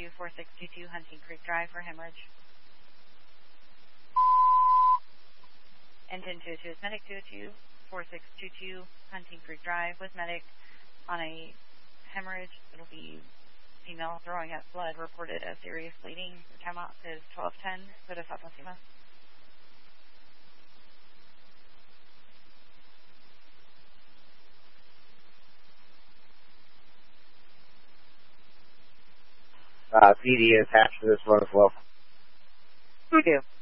4622 Hunting Creek Drive for hemorrhage. And 1022 is medic 202, 4622 Hunting Creek Drive with medic on a hemorrhage. It'll be female throwing up blood, reported as serious bleeding. The timeout is 12:10. Go to Fatima. PD attached to this one as well. Who do?